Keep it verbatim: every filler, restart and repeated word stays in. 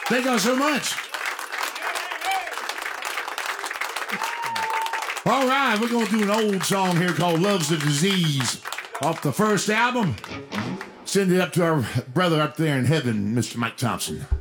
Thank y'all so much. All right, we're going to do an old song here called Love's a Disease off the first album. Send it up to our brother up there in heaven, Mister Mike Thompson.